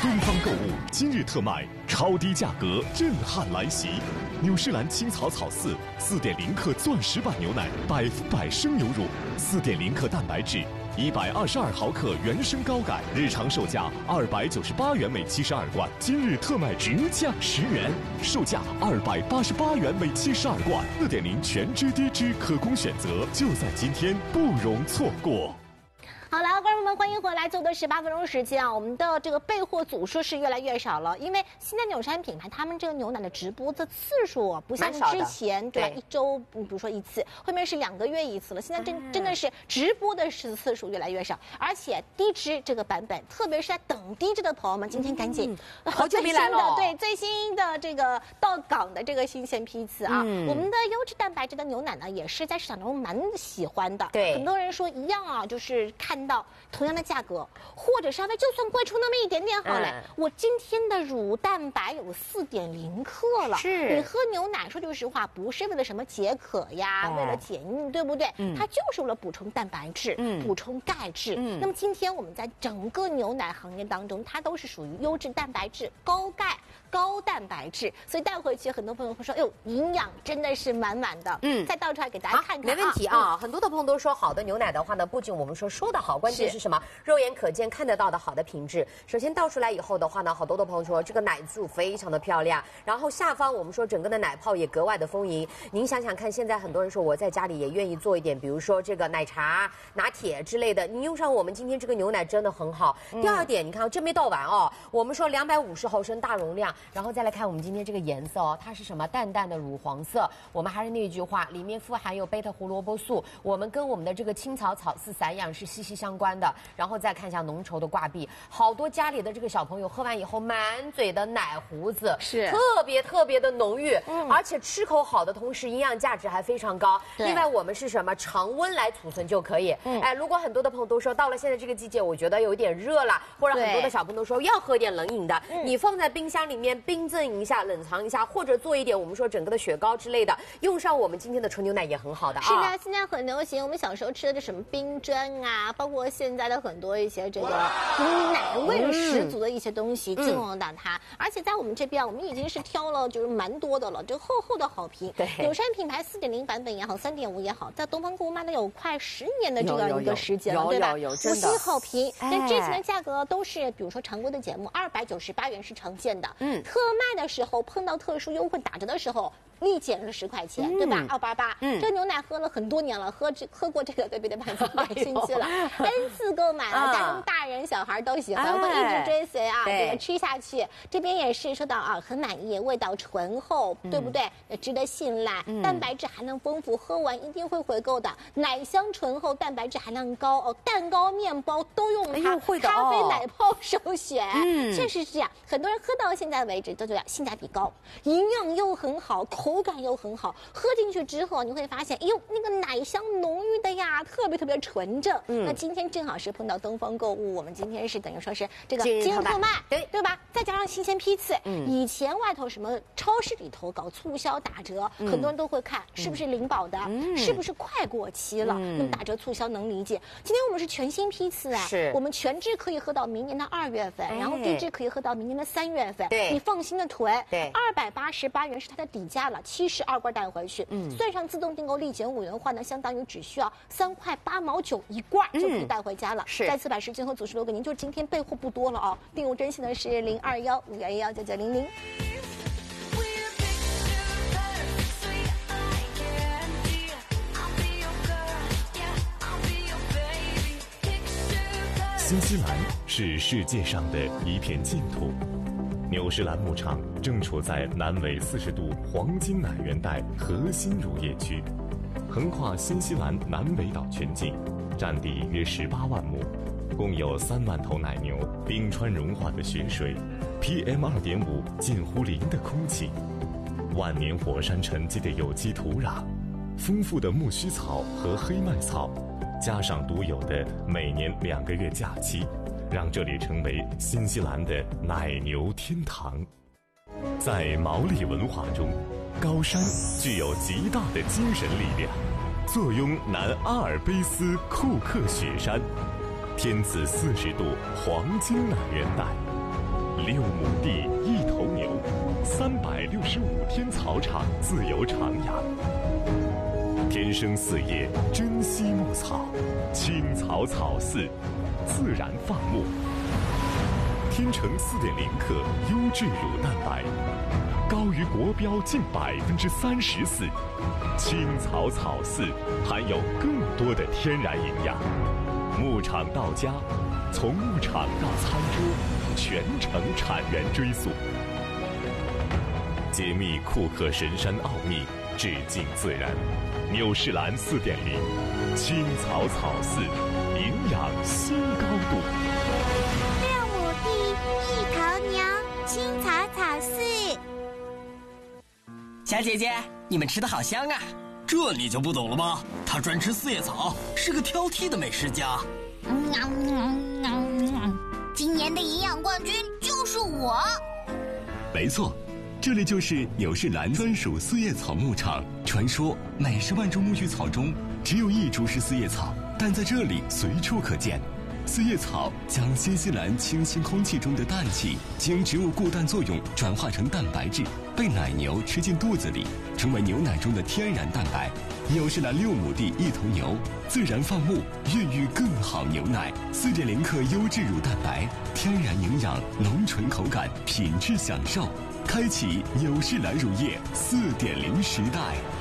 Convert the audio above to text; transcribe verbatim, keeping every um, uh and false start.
东方购物今日特卖，超低价格震撼来袭！纽诗兰青草草饲四点零克钻石版牛奶，百分百生牛乳，四点零克蛋白质，一百二十二毫克原生高钙，日常售价二百九十八元每七十二罐，今日特卖直降十元，售价二百八十八元每七十二罐，四点零全脂低脂可供选择，就在今天，不容错过。 好了，观众们，欢迎回来。最后的十八分钟时间啊，我们的这个备货组数是越来越少了，因为现在纽诗兰品牌他们这个牛奶的直播的次数啊，不像之前对吧，一周比如说一次，后面是两个月一次了。现在真、嗯、真的是直播的次数越来越少，而且低脂这个版本，特别是在等低脂的朋友们，今天赶紧、 嗯、好久没来了， 对最新的这个到港的这个新鲜批次啊，嗯、我们的优质蛋白质的牛奶呢，也是在市场中蛮喜欢的。 对， 很多人说一样啊，就是看到同样的价格，或者稍微就算贵出那么一点点好了。嗯、我今天的乳蛋白有四点零克了。 是， 你喝牛奶，说句实话，不是为了什么解渴呀，嗯、为了解腻，对不对？嗯、它就是为了补充蛋白质，嗯、补充钙质。嗯、那么今天我们在整个牛奶行业当中，它都是属于优质蛋白质、高钙、高蛋白质，所以带回去，很多朋友会说，哎呦，营养真的是满满的。嗯，再倒出来给大家看看、啊。 没问题啊，嗯、很多的朋友都说，好的牛奶的话呢，不仅我们说说的好，关键是什么？肉眼可见看得到的好的品质。首先倒出来以后的话呢，好多的朋友说这个奶柱非常的漂亮，然后下方我们说整个的奶泡也格外的丰盈。您想想看，现在很多人说我在家里也愿意做一点，比如说这个奶茶、拿铁之类的，你用上我们今天这个牛奶真的很好。嗯、第二点，你看这没倒完哦，我们说两百五十毫升大容量，然后再来看我们今天这个颜色哦，它是什么？淡淡的乳黄色。我们还是那句话，里面富含有贝塔胡萝卜素，我们跟我们的这个青草草饲散养是息息相关的。然后再看一下浓稠的挂壁，好多家里的这个小朋友喝完以后满嘴的奶胡子， 是特别特别的浓郁，嗯、而且吃口好的同时营养价值还非常高。另外我们是什么？常温来储存就可以。嗯、哎，如果很多的朋友都说到了现在这个季节，我觉得有点热了，或者很多的小朋友都说要喝点冷饮的，你放在冰箱里面冰镇一下、冷藏一下，或者做一点我们说整个的雪糕之类的，用上我们今天的纯牛奶也很好的啊。 是的，现在很流行，我们小时候吃的什么冰针啊，包括现在的很多一些这个奶味十足的一些东西进入到它，嗯、而且在我们这边我们已经是挑了就是蛮多的了，就厚厚的好评。 对， 纽诗兰品牌四点零版本也好，三点五也好，在东方购物卖了有快十年的这样一个时间了，对吧？五星好评。但之前的价格都是，比如说常规的节目二百九十八元是常见的，嗯，特卖的时候碰到特殊优惠打折的时候。立减了十块钱，嗯、对吧？二八八，嗯，这牛奶喝了很多年了，喝这喝过这个对不对？很感兴趣了 ，N 次购买了，家中大人小孩都喜欢，会一直追随啊，这个吃下去。这边也是说到啊，很满意，味道醇厚，对不对？值得信赖，蛋白质含量丰富，喝完一定会回购的。奶香醇厚，蛋白质含量高哦，蛋糕、面包都用它，咖啡、奶泡首选，嗯，确实是这样。很多人喝到现在为止都觉得性价比高，营养又很好，口感又很好，喝进去之后你会发现，哎呦，那个奶香浓郁的呀，特别特别纯正。嗯，那今天正好是碰到东方购物，我们今天是等于说是这个今日特卖，对对吧？再加上新鲜批次，嗯，以前外头什么超市里头搞促销打折，嗯、很多人都会看是不是灵宝的，嗯、是不是快过期了，嗯、那么打折促销能理解。今天我们是全新批次啊， 是我们全脂可以喝到明年的二月份，哎、然后低脂可以喝到明年的三月份， 对， 你放心的囤， 对， 二百八十八元是它的底价了。七十二罐带回去，嗯，算上自动订购立减五元的话呢，相当于只需要三块八毛九一罐就可以带回家了。是，再次把时间和组数留给您，就是今天备货不多了啊，订购征信的是零二幺五幺一幺九九零零。 新西兰是世界上的一片净土。纽诗兰牧场正处在南纬四十度黄金奶源带核心乳业区，横跨新西兰南北岛全境，占地约十八万亩，共有三万头奶牛，冰川融化的雪水 ，P M 二点五近乎零的空气，万年火山沉积的有机土壤，丰富的苜蓿草和黑麦草，加上独有的每年两个月假期，让这里成为新西兰的奶牛天堂。在毛利文化中，高山具有极大的精神力量，坐拥南阿尔卑斯库克雪山，天子四十度黄金奶源带， 六亩地一头牛，三百六十五天草场自由徜徉。天生四叶珍稀牧草，青草草饲，自然放牧。天成四点零克优质乳蛋白，高于国标近百分之三十四。青草草饲含有更多的天然营养。牧场到家，从牧场到餐桌，全程产源追溯。解密库克神山奥秘，致敬自然。纽士兰四点零，青草草饲，营养新高度。 六亩地一头牛，青草草饲。 小姐姐，你们吃的好香啊！ 这你就不懂了吧？他专吃四叶草，是个挑剔的美食家。 今年的营养冠军就是我。 没错，这里就是纽士兰专属四叶草牧场。传说每十万株苜蓿草中只有一株是四叶草，但在这里随处可见。四叶草将新西兰清新空气中的氮气经植物固氮作用转化成蛋白质，被奶牛吃进肚子里，成为牛奶中的天然蛋白。纽士兰六亩地一头牛，自然放牧，孕育更好牛奶。四点零克优质乳蛋白，天然营养，浓醇口感，品质享受。开启纽士兰乳业四点零时代。